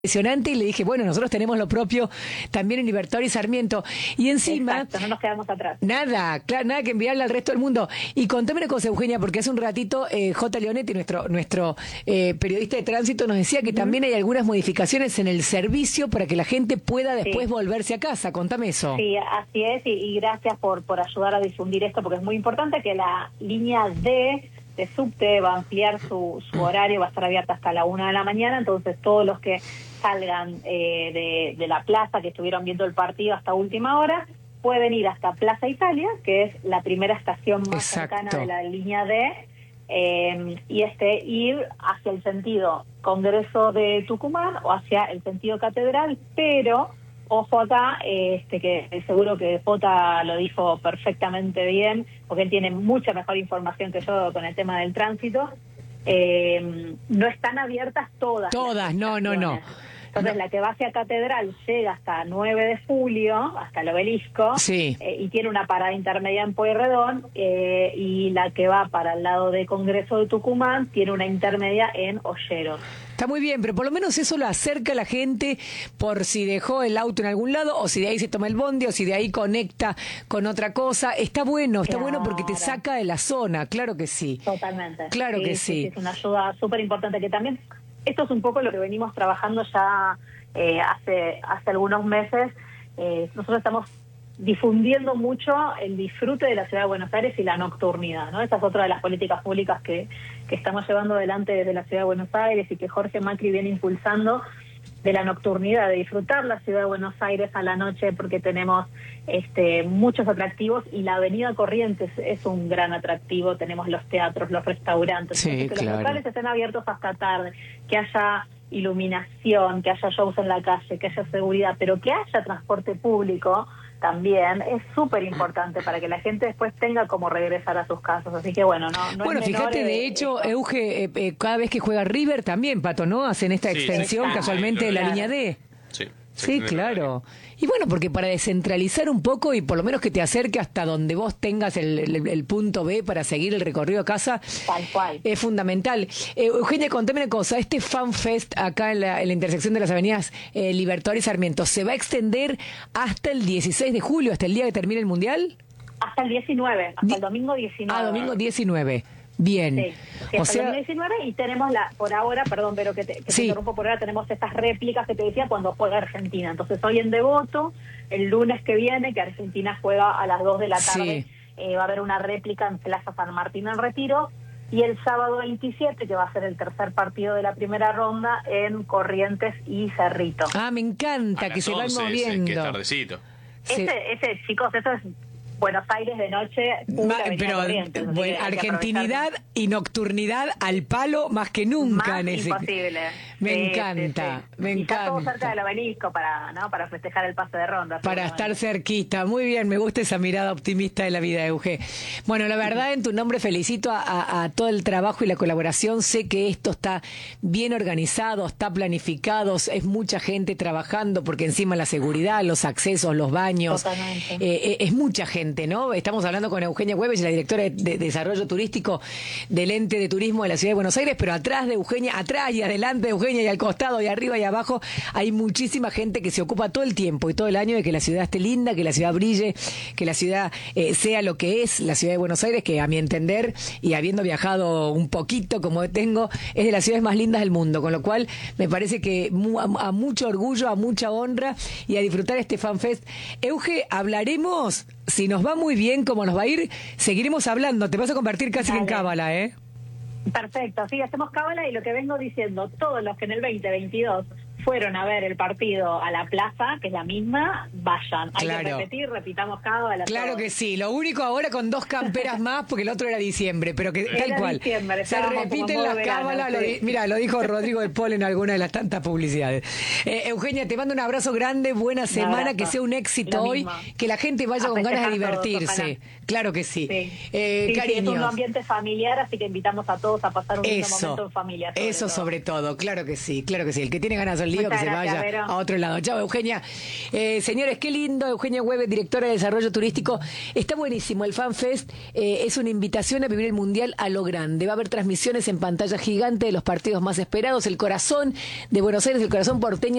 Impresionante y le dije, bueno, nosotros tenemos lo propio también en Libertador y Sarmiento. Y encima... Exacto, no nos quedamos atrás. Nada, claro, nada que enviarle al resto del mundo. Y contame una cosa, Eugenia, porque hace un ratito J. Leonetti, nuestro periodista de tránsito, nos decía que también hay algunas modificaciones en el servicio para que la gente pueda después volverse a casa. Contame eso. Sí, así es, y gracias por ayudar a difundir esto, porque es muy importante que la línea D de subte va a ampliar su horario, va a estar abierta hasta la 1 de la mañana, entonces todos los que salgan de la plaza, que estuvieron viendo el partido hasta última hora, pueden ir hasta Plaza Italia, que es la primera estación más cercana de la línea D, y ir hacia el sentido Congreso de Tucumán o hacia el sentido Catedral, pero ojo acá, que seguro que Jota lo dijo perfectamente bien, porque él tiene mucha mejor información que yo con el tema del tránsito. No están abiertas todas. Todas, no. Entonces la que va hacia Catedral llega hasta 9 de julio, hasta el Obelisco, y tiene una parada intermedia en Pueyrredón, y la que va para el lado de Congreso de Tucumán tiene una intermedia en Olleros. Está muy bien, pero por lo menos eso lo acerca a la gente por si dejó el auto en algún lado, o si de ahí se toma el bondi, o si de ahí conecta con otra cosa. Está bueno porque te saca de la zona, claro que sí. Totalmente. Claro que sí. Es una ayuda súper importante que también, esto es un poco lo que venimos trabajando ya hace algunos meses. Nosotros estamos difundiendo mucho el disfrute de la ciudad de Buenos Aires y la nocturnidad, ¿no? Esa es otra de las políticas públicas que estamos llevando adelante desde la ciudad de Buenos Aires y que Jorge Macri viene impulsando, de la nocturnidad, de disfrutar la ciudad de Buenos Aires a la noche, porque tenemos muchos atractivos, y la avenida Corrientes es un gran atractivo. Tenemos los teatros, los restaurantes, que los locales estén abiertos hasta tarde, que haya iluminación, que haya shows en la calle, que haya seguridad, pero que haya transporte público también es súper importante para que la gente después tenga como regresar a sus casas. Así que bueno, bueno, fíjate, de hecho, Euge, cada vez que juega River también, Pato, ¿no? Hacen esta extensión casualmente de la línea D. Sí, claro. Y bueno, porque para descentralizar un poco y por lo menos que te acerque hasta donde vos tengas el punto B para seguir el recorrido a casa, tal cual, es fundamental. Eugenia, contame una cosa, este Fan Fest acá en la intersección de las avenidas Libertador y Sarmiento, ¿se va a extender hasta el 16 de julio, hasta el día que termine el Mundial? Hasta el 19, hasta el domingo 19. Domingo 19. Bien. Sí, hasta el 2019, y tenemos por ahora, perdón, pero que te interrumpo por ahora, tenemos estas réplicas que te decía cuando juega Argentina. Entonces hoy en Devoto, el lunes que viene, que Argentina juega a las 2 de la tarde, va a haber una réplica en Plaza San Martín en Retiro, y el sábado 27, que va a ser el tercer partido de la primera ronda, en Corrientes y Cerrito. Me encanta que se van moviendo. Que tardecito. Ese, chicos, eso es Buenos Aires de noche, pero argentinidad y nocturnidad al palo más que nunca. Más imposible. Me encanta, me encanta. Está todo cerca del Obelisco para festejar el pase de ronda. Para estar cerquita. Muy bien, me gusta esa mirada optimista de la vida, Euge. Bueno, la verdad, en tu nombre felicito a todo el trabajo y la colaboración. Sé que esto está bien organizado, está planificado, es mucha gente trabajando, porque encima la seguridad, los accesos, los baños, es mucha gente, ¿no? Estamos hablando con Eugenia Güemes, la directora de Desarrollo Turístico del Ente de Turismo de la Ciudad de Buenos Aires, pero atrás de Eugenia, atrás y adelante de Eugenia y al costado y arriba y abajo, hay muchísima gente que se ocupa todo el tiempo y todo el año de que la ciudad esté linda, que la ciudad brille, que la ciudad sea lo que es la Ciudad de Buenos Aires, que a mi entender, y habiendo viajado un poquito como tengo, es de las ciudades más lindas del mundo, con lo cual me parece que a mucho orgullo, a mucha honra y a disfrutar este Fan Fest. Euge, hablaremos, si nos va muy bien, como nos va a ir, seguiremos hablando. Te vas a convertir casi en cábala, ¿eh? Perfecto, sí, hacemos cábala, y lo que vengo diciendo, todos los que en el 2022 fueron a ver el partido a la plaza, que es la misma, vayan. Hay que repetir, repitamos cábala. Claro que sí, lo único ahora con 2 camperas más, porque el otro era diciembre, pero que tal cual. Se repiten las cábalas, mira, lo dijo Rodrigo del Pol en alguna de las tantas publicidades. Eugenia, te mando un abrazo grande, buena semana, que sea un éxito hoy, que la gente vaya con ganas de divertirse. Claro que sí. Cariños. Es un ambiente familiar, así que invitamos a todos a pasar un lindo momento en familia. Eso sobre todo, claro que sí, claro que sí. El que tiene ganas de lío, Muchas que se gracias, vaya Vero. a otro lado. Chao, Eugenia. Señores, qué lindo. Eugenia Hueve, directora de Desarrollo Turístico. Está buenísimo. El FanFest es una invitación a vivir el Mundial a lo grande. Va a haber transmisiones en pantalla gigante de los partidos más esperados. El corazón de Buenos Aires, el corazón porteño